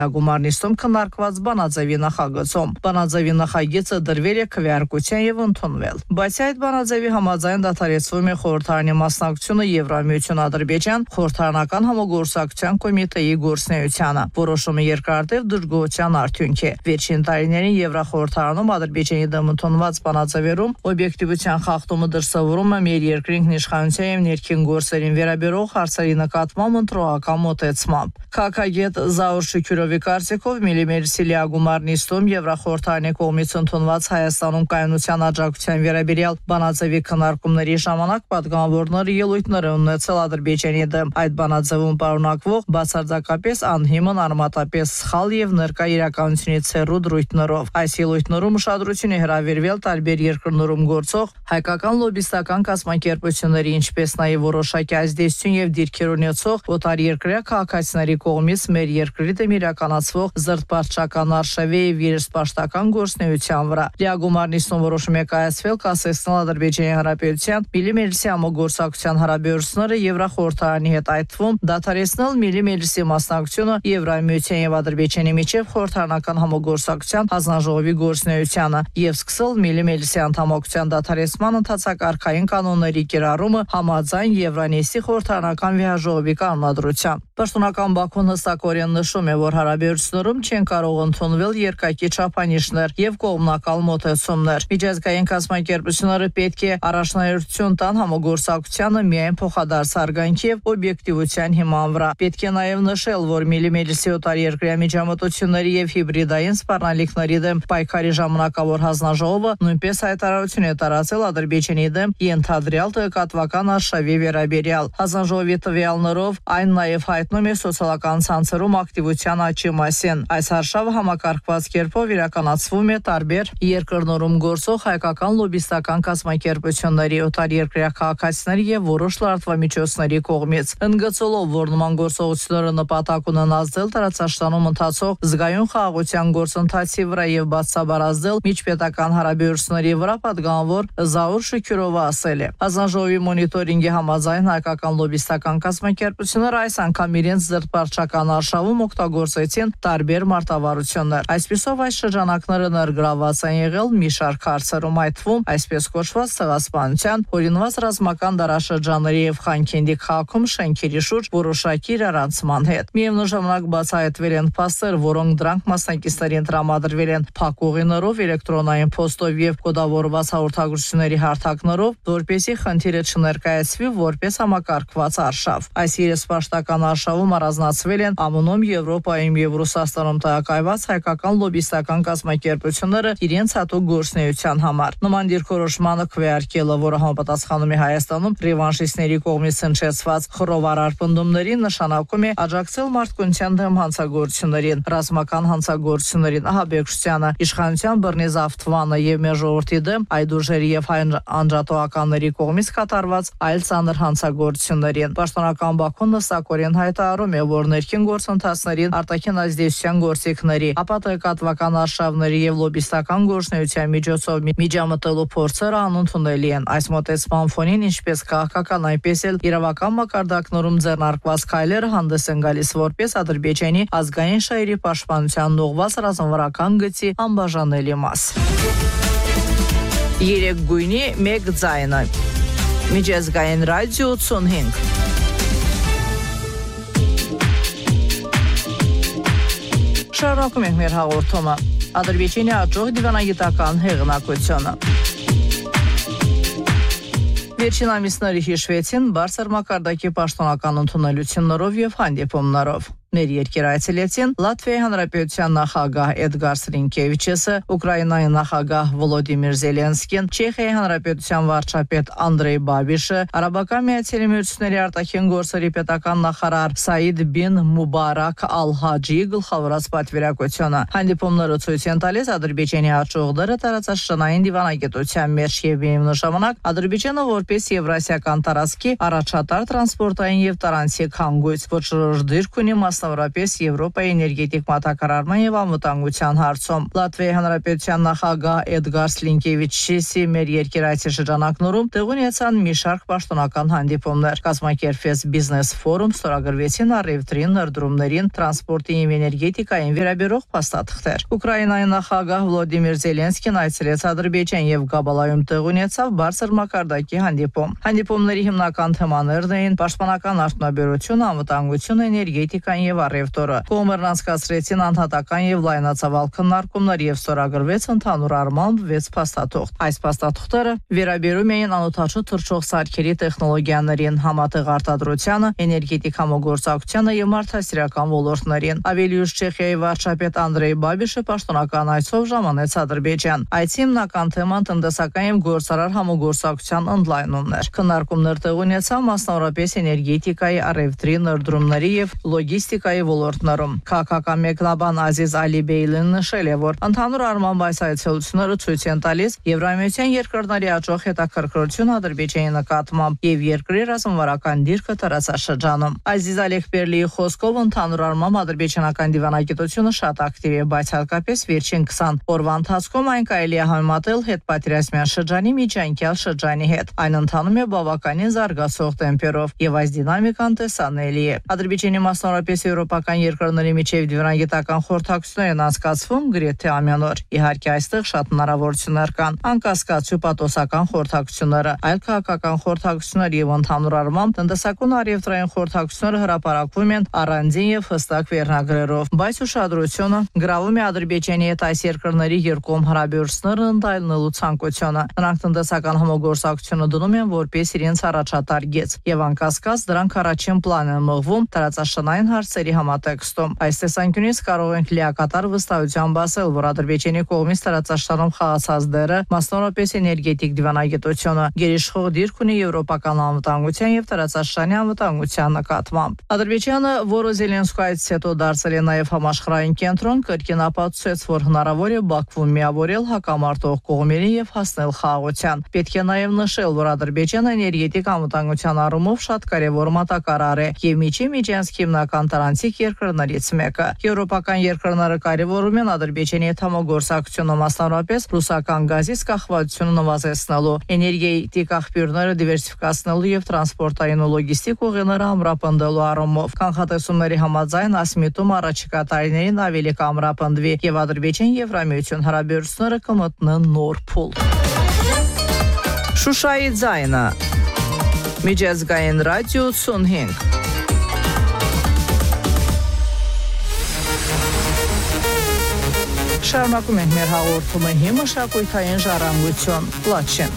Գումարն իստում քննարկված բանաձևի նախագծում։ Բանաձևի նախագիծը դրվել է քվեարկության եւ ընդունվել։ Բայց այդ բանաձևի համաձայն դադարեցվում է խորհրդարանի մասնակցությունը Եվրամիություն Ադրբեջան խորհրդարանական համագործակցության կոմիտեի գործունեությանը։ Որոշումը երկարատև դժգոհության արդյունք է։ Վերջին տարիներին Եվրախորհրդարանում Ադրբեջանի դեմ ընդունված բանաձևերում օբյեկտիվության խախտումը դրսևորում է մեր երկրի ինքնիշխանության եւ ներքին գործերին վերաբերող հարցերի նկատմամբ ընտրողական մոտեցմամբ։ Քաղաքագետ Զաուր Շուքյուրովի կարծիքով միլիմերսի լիագումար նիստում Եվրախորհրդարանի կողմից ընդունված Հայաստանում կայունության աջակցության վերաբերյալ բանաձևի քննարկումների ժամանակ պատգամավորները ելույթներ են ունեցել Ադրբեջանի դեմ։ Այդ բանաձևում պարունակվող բացարձակապես անհիմն արմատապես սխալ եւ ներկա իրականությունից հեռու դրույթներով։ Այս ելույթներում ուշադրություն է հրավիրվել տարբեր երկրներում գործող հայկական լոբիստական կազմակերպությունների, ինչպես նաեւ որոշակի ազդեցություն եւ դիրքեր ունեցող օտարերկրյա քաղաքացիների կողմից մեր երկրի դեմ իրականացվող զրդպարտչական արշավի եւ երեսպաշտական գործունեության վրա։ Լիագումար նիստում որոշում է կայացվել կասեցնել Ադրբեջանի Հանրապետության միլիմերսի համագործակցության հարաբերությունները Եվրախորհրդարանի հետ, այդ թվում դադարեցնել միլիմերսի մասնակցությունը Եվրամիության եւ Ադրբեջանի միջև խորհրդարանական համագործակցության հանձնաժողովի գործունեությանը եւ սկսել միլիմերսի անդամակցության դադարեցման ընթացակարգային կանոնների կիրառումը համաձայն Եվրանեստի խորհրդարանական վեհաժողովի կանոնադրությամբ։ Պաշտոնական Բաքուն հստակորեն նշում է, որ հարաբերություններում չեն կարող ընդունվել երկակի չափանիշներ եւ կողմնակալ մոտեցումներ։ Միջազգային կազմակերպությունները պետք է առաջնահերթություն տան համագործակցությանը միայն փոխադարձ արգանքի եւ օբյեկտիվության հիման վրա։ Պետք է նաեւ նշել, որ միլիմերսի օտարերկրյա միջամտությունների եւ հիբրիդային սպառնալիքների դեմ պայքարի ժամանակավոր հանձնաժողովը նույնպես հայտարարություն է տարածել Ադրբեջանի դեմ ենթադրյալ տեղեկատվական արշավի վերաբերյալ։ Հանձնաժողովի տվյալներով այն նաեւ հայտնում է սոցիալական ցանցերում ակտիվության աճի մասին։ Այս արշավը համակարգված կերպով իրականացվում է տարբեր երկրներում գործող հայկական լոբիստական կազմակերպությունների, օտարերկրյա քաղաքացիների եւ որոշ լրատվամիջոցների կողմից։ Ընդգծելով, որ նման գործողությունները նպատակ ունեն ազդել տարածաշրջանում ընթացող զգայուն խաղաղության գործընթացի վրա եւ բացաբար ազդել միջպետական հարաբերությունների վրա, պատգամավոր Զաուր Շուքյուրովը ասել է. Հանձնաժողովի մոնիտորինգի համաձայն հայկական լոբիստական կազմակերպությունները այս անգամ իրենց զրդպարտչական արշավում օգտագործեցին տարբեր մարտավարություններ։ Այսպիսով այս շրջանակները ներգրաված են եղել մի շարք հարցերում, այդ թվում այսպես կոչված ցեղասպանության, օրինված ռազմական դարաշրջանների եւ Խանքենդի քաղաքում շենքերի շուրջ որոշակի իրարանցման հետ։ Միևնույն ժամանակ բացահայտվել են փաստեր, որոնք դրանք մասնակիցներին տրամադրվել են փակ ուղիներով, էլեկտրոնային փոստով եւ կոդավորված հաղորդագրությունների հարթակներով, որպեսզի խնդիրը չներկայացվի որպես համակարգված արշավ։ Այս երեսպաշտական արշավում առանձնացվել են ԱՄՆ-ում, Եվրոպայում եւ Ռուսաստանում տեղակայված հայկական լոբիստական կազմակերպությունները իրենց հատուկ գործունեության համար։ Նման դիրքորոշմանը քվեարկելը, որը համապատասխանում է Հայաստանում ռևանշիստների կողմից հնչեցված խռովարար պնդումներին, նշանակում է աջակցել մարդկության դեմ հանցագործություններին, ռազմական հանցագործություններին, ահաբեկչությանը, իշխանության բռնի զավթմանը եւ մեր ժողովրդի դեմ այդ ուժերի եւ հայ անջատողականների կողմից կատարված այլ ծանր հանցագործություններին։ Պաշտոնական Բաքուն նստակորեն հայտարարում է, որ ներքին գործընթացներին արտաքին ազդեցության գործիքների, ապա տեղեկատվական արշավների եւ լոբիստական գործունեության միջոցով միջամտելու փորձերը անընդունելի են։ Այս մոտեցման ֆոնին ինչպես քաղաքական, այնպես էլ իրավական մակարդակներում ձեռնարկված քայլերը հանդես են գալիս որպես Ադրբեջանի ազգային շահերի պաշտպանության ուղղված ռազմավարական գծի անբաժանելի մաս։ Երեք գույնի մեկ ձայնը։ Միջազգային ռադիո 85։ Շարունակում ենք մեր հաղորդումը։ Ադրբեջանի աճող դիվանագիտական հեղինակությունը։ Վերջին ամիսները հիշվեցին բարձր մակարդակի պաշտոնական ընդունելություններով եւ հանդիպումներով։ Մեր երկիր այցելեցին Լատվիայի Հանրապետության նախագահ Էդգար Սրինկևիչը, Ուկրաինայի նախագահ Վոլոդիմիր Զելենսկին, Չեխիայի Հանրապետության վարչապետ Անդրեյ Բաբիշը, Արաբական Միացյալ Էմիրությունների արտաքին գործերի պետական նախարար Սաիդ բին Մուբարակ Ալ-Հաջիի գլխավորած պատվիրակությունը։ Հանդիպումները ցույց են տալիս Ադրբեջանի աճող դերը տարածաշրջանային դիվանագիտության մեջ եւ միևնույն ժամանակ Ադրբեջանը որպես եվրասիական տարածքի առաջատար տրանսպորտային եւ տարանցիկ հանգույց, ոչ դիրք ունի մասնավորապես Եվրոպայի էներգետիկ մատակարարման եւ անվտանգության հարցում։ Լատվիայի Հանրապետության նախագահ Էդգար Սլինկևիչի մեր երկիրայցի շրջանակներում տեղի ունեցան մի շարք պաշտոնական հանդիպումներ։ Կազմակերպվեց բիզնես ֆորում, ստորագրվեցին առևտրի, ներդրումներին, տրանսպորտի եւ էներգետիկային վերաբերող փաստաթղթեր։ Ուկրաինայի նախագահ Վլոդիմիր Զելենսկին այցելեց Ադրբեջան եւ Գաբալայում տեղի ունեցավ բարձր մակարդակի հանդիպում։ Հանդիպումների հիմնական թեմաներն էին պաշտպանական արտոնաբերությունը, անվտանգությունը, էներգետիկան եւ առևտուրը։ Կողմերն անցկացրեցին անհատական եւ լայնածավալ քննարկումներ եւ ստորագրվեց ընդհանուր առմամբ 6 փաստաթուղթ։ Այս փաստաթուղթերը վերաբերում էին անօթաչու թռչող սարքերի տեխնոլոգիաներին, համատեղ արտադրությանը, էներգետիկ համագործակցությանը եւ մարդասիրական ոլորտներին։ Ավելի ուշ Չեխիայի վարչապետ Անդրեյ Բաբիշը պաշտոնական այցով ժամանեց Ադրբեջան։ Այցի հիմնական թեման տնտեսական եւ գործարար համագործակցության ընդլայնումն էր։ Քննարկումներ տեղի ունեցան մասնավորապես էներգետիկայի, առևտրի, ներդրումների եւ լոգիստիկայի ոլորտներում։ Քաղաքական մեկնաբան Ազիզ Ալիբեյլին նշել է, որ ընդհանուր առմամբ այս այցելությունները ցույց են տալիս Եվրամիության երկրների աճող հետաքրքրություն Ադրբեջանի նկատմամբ եւ երկրի ռազմավարական դիրքը տարածաշրջանում։ Ազիզ Ալիքբերլիի խոսքով ընդհանուր առմամբ ադրբեջանական դիվանագիտությունը շատ ակտիվ է, բայց հատկապես վերջին 20 օրվա ընթացքում այն կարելի է համեմատել հետպատերազմյան շրջանի միջանկյալ շրջանի հետ։ Այն ընթանում է բավականին զարգացող տեմպերով եւ այս դինամիկան տեսանելի է։ Ադրբեջանի մասնավորապես եվրոպական երկրների միջև դիվանագիտական խորհրդակցություններ են անցկացվում գրեթե ամեն օր։ Իհարկե այստեղ շատ հնարավորություններ կան, անկասկած հյուպատոսական խորհրդակցությունները, այլ քաղաքական խորհրդակցություններ եւ ընդհանուր առմամբ տնտեսական առևտրային խորհրդակցությունները հրապարակվում են առանձին եւ հստակ վերնագրերով, բայց ուշադրությունը գրավում է Ադրբեջանի հետ այս երկրների երկկողմ հարաբերությունները ընդլայնելու ցանկությունը։ Նրանք տնտեսական համագործակցությունը դնում են որպես իրենց առաջատար գեծ եւ անկասկած դրանք առաջին պլան են մղվում տարածաշրջանային հարցերի համատեքստում։ Այս տեսանկյունից կարող ենք լիակատար վստահությամբ ասել, որ Ադրբեջանի կողմից տարածաշրջանում խաղացած դերը, մասնավորապես էներգետիկ դիվանագիտությունը, գերիշխող դիրք ունի եվրոպական անվտանգության եւ տարածաշրջանի անվտանգության նկատմամբ։ Ադրբեջանը, որը Զելենսկու այցից հետո դարձել է նաեւ համաշխարհային կենտրոն, կրկին ապացուցեց, որ հնարավոր է Բաքվում միավորել հակամարտող կողմերին եւ հասնել խաղաղության։ Պետք է նաեւ նշել, որ Ադրբեջանը էներգետիկ անվտանգության առումով շատ կարեւոր մատակարար է եւ միջինցք հիմնական տարանցիկ երկրներից մեկը։ Եվրոպական երկրները կարևորում են Ադրբեջանի հետ համագործակցությունը, մասնավորապես ռուսական գազից կախվածությունը նվազեցնելու, էներգետիկ աղբյուրները դիվերսիֆիկացնելու եւ տրանսպորտային ու լոգիստիկ ուղիները ամրապնդելու առումով։ Կանխատեսումների համաձայն այս միտում առաջիկա տարիներին ավելի կամրապնդվի եւ Ադրբեջան-Եվրամիություն հարաբերությունները կմտնեն նոր փուլ։ Շուշայի ձայնը Միջազգային ռադիո 85 Շարունակում ենք մեր հաղորդումը մշակութային ժառանգություն Լաչին։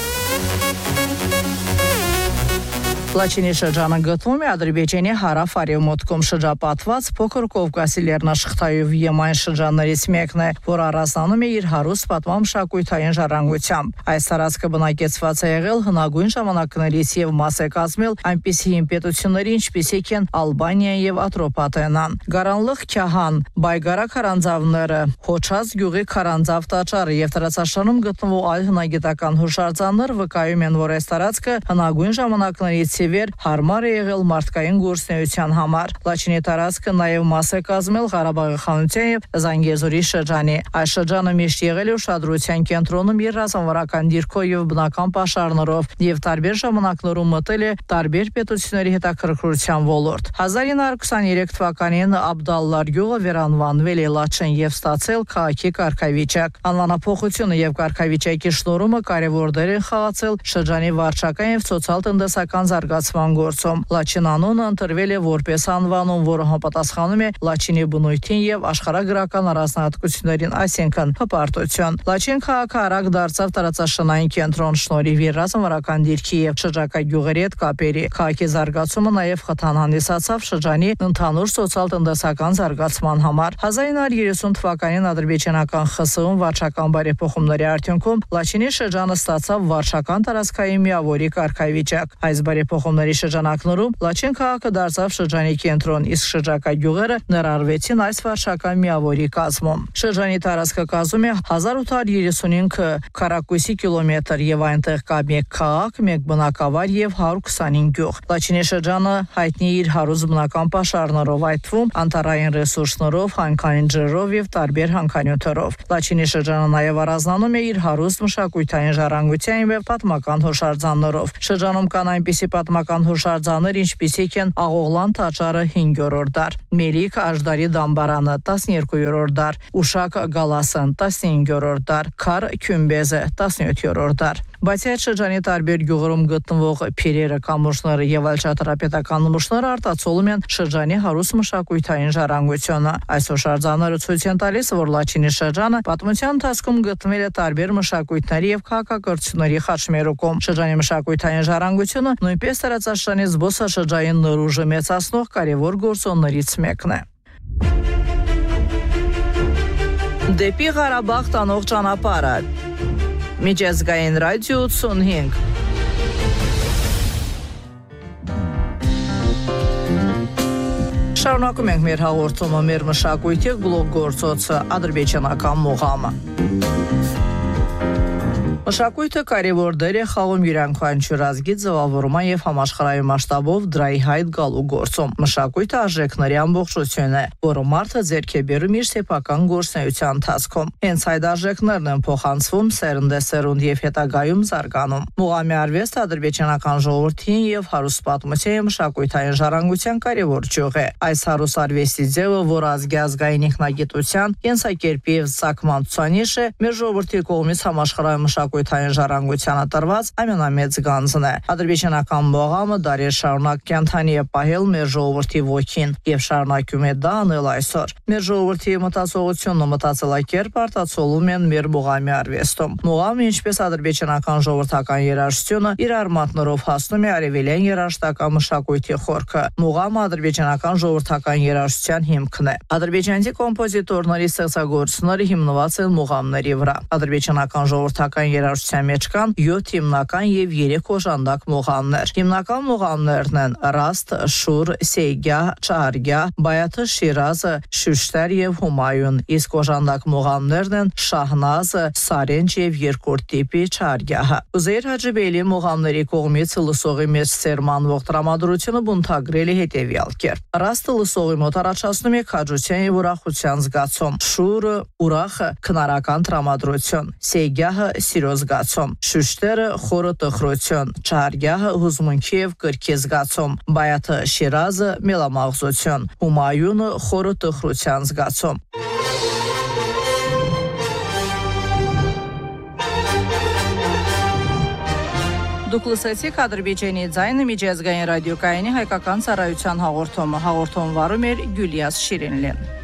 Լաչինի շրջանը գտնվում է Ադրբեջանի հարավ-արևմուտքում շրջապատված փոքր Կովկասի լեռնաշղթայով եմային շրջաններից մեկն է, որ առանձնանում է իր հարուստ պատմամշակութային ժառանգությամբ։ Այս տարածքը բնակեցված է եղել հնագույն ժամանակներից եւ մաս է կազմել այնպիսի հին ինչպիսիք են Ալբանիան եւ Ատրոպատենան։ Գարանլıq Քահան, Բայգարա քարանձավները, Հոչած գյուղի քարանձավ տաճարը եւ տարածաշրջանում գտնվող այլ հնագիտական հուշարձաններ վկայում են, որ այս տարածքը հնագույն ժամանակներից վեր հարմար է եղել մարդկային գործունեության համար։ Լաչինի տարածքը նաև մաս է կազմել Ղարաբաղի խանության եւ Զանգեզուրի շրջանի։ Այս շրջանը միշտ եղել է ուշադրության կենտրոնում իր ռազմավարական դիրքով եւ բնական պաշարներով եւ տարբեր ժամանակներում մտել է տարբեր պետությունների հետաքրքրության ոլորտ։ 1923 թվականին Աբդալլար գյուղը վերանվանվել է Լաչին եւ ստացել քաղաքի կարգավիճակ։ Անվանափոխությունը եւ կարգավիճակի շնորհումը կարևոր դեր են խաղացել շրջանի վարչական եւ սոցիալ-տնտեսական զարգացման գործում։ Լաչին անունը ընտրվել է որպես անվանում, որը համապատասխանում է Լաչինի բնույթին եւ աշխարհագրական առանձնահատկություններին, այսինքն հպարտություն։ Լաչին քաղաքը արագ դարձավ տարածաշրջանային կենտրոն շնորհիվ իր ռազմավարական դիրքի եւ շրջակա գյուղերի հետ կապերի։ Քաղաքի զարգացումը նաեւ խթան հանդիսացավ շրջանի ընդհանուր սոցիալ-տնտեսական զարգացման համար։ 1930 թվականին ադրբեջանական ԽՍՀ-ում վարչական բարեփոխումների արդյունքում Լաչինի շրջանը ստացավ վարչական տարածքային միավորի կարգավիճակ։ Այս բարեփոխումները տեղափոխումների շրջանակներում Լաչին քաղաքը դարձավ շրջանի կենտրոն, իսկ շրջակա գյուղերը ներառվեցին այս վարչական միավորի կազմում։ Շրջանի տարածքը կազմում է 1835 քառակուսի կիլոմետր եւ այնտեղ կա մեկ քաղաք, մեկ բնակավար եւ 125 գյուղ։ Լաչինի շրջանը հայտնի իր հարուստ բնական պաշարներով, այդ թվում անտառային ռեսուրսներով, հանքային ջրերով եւ տարբեր հանքանյութերով։ Լաչինի շրջանը նաեւ առանձնանում է իր հարուստ մշակութային ժառանգության եւ պատմական հուշարձաններով։ Շրջանում կան այնպիսի պատմական հուշարձաններ, ինչպիսիք են Աղողլան տաճարը 5-րդ դար, Մելիք Աժդարի դամբարանը 12-րդ դար, Ուշակ Գալասն 15-րդ դար, Քար Քյումբեզը 17-րդ դար։ Բացի այդ շրջանի տարբեր գյուղերում գտնվող փիրերը, կամուրջները եւ այլ ճարտարապետական նմուշները արտացոլում են շրջանի հարուստ մշակութային ժառանգությունը։ Այս հուշարձանները ցույց են տալիս, որ Լաչինի շրջանը պատմության ընթացքում գտնվել է տարբեր մշակույթների եւ քաղաքակրթությունների խաչմերուկում։ Շրջանի մշակութային ժառանգությունը նույնպես տարածաշրջանի զբոսաշրջային նորուժը մեծացնող կարևոր գործոններից մեկն է։ Դեպի Ղարաբաղ տանող ճանապարհը։ Միջազգային ռադիո 85։ Շարունակում ենք մեր հաղորդումը, մեր մշակույթի գլոկ գործոցը ադրբեջանական մողամը։ Մշակույթը կարևոր դեր է խաղում յուրաքանչյուր ազգի ձևավորման եւ համաշխարհային մասշտաբով դրայի հայտ գալու գործում։ Մշակույթը արժեքների ամբողջություն է, որը մարդը ձեռք է բերում իր սեփական գործունեության ընթացքում։ Հենց այդ արժեքներն են փոխանցվում սերնդեսերունդ եւ հետագայում զարգանում։ Մուղամի արվեստը ադրբեջանական ժողովրդին եւ հարուստ պատմության եւ մշակութային ժառանգության կարևոր ճյուղ է։ Այս հարուստ արվեստի ձևը, որ ազգի ազգային ինքնագիտության, կենսակերպի եւ ծագման ցուցանիշ է, մեր ժողովրդի կողմից համաշխարհային մշակութային ժառանգությանը տրված ամենամեծ գանձն է։ Ադրբեջանական մողամը դարեր շարունակ կենթանի է պահել մեր ժողովրդի ոգին եւ շարունակում է դա անել այսօր։ Մեր ժողովրդի մտածողությունն ու մտածելակերպը արտացոլում են մեր մողամի արվեստում։ Մողամը, ինչպես ադրբեջանական ժողովրդական երաժշտությունը, իր արմատներով հասնում է արևելյան երաժշտական մշակույթի խորքը։ Մողամը ադրբեջանական ժողովրդական երաժշտության հիմքն է։ Ադրբեջանցի կոմպոզիտորների ստեղծագործությունները հիմնված են մողամների վրա։ Ադրբեջանական ժողովրդական երաժշտության մեջ կան 7 հիմնական եւ 3 օժանդակ մողամներ։ Հիմնական մողամներն են Rast, Շուր, Սեյգահ, Չահարգահ, Բայաթը, Շիրազը, Շուշտեր եւ Հումայուն։ Իսկ օժանդակ մողամներն են Շահնազ, Սարենջ եւ երկրորդ տիպի Չահարգահը։ Ուզեյր Հաջիբեյլի մողամների կողմից լսողի մեջ սերմանվող տրամադրությունը բնութագրել է հետեւյալ կերպ։ Rastը լսողի մոտ առաջացնում է քաջության եւ ուրախության զգացում։ Շուրը ուրախ քնարական տրամադրություն։ Սեյգահը սիրո զգացում, Շուշտերը խորը տխրություն, Չահարգահը հուզմունքի եւ կրքի զգացում, Բայաթը Շիրազը մելամաղձություն, Հումայունը խորը տխրության զգացում։ Դուք լսեցիք Ադրբեջանի ձայնը միջազգային ռադիոկայանի հայկական ծառայության հաղորդումը։ Հաղորդում վարում էր Գյուլիաս Շիրինլին։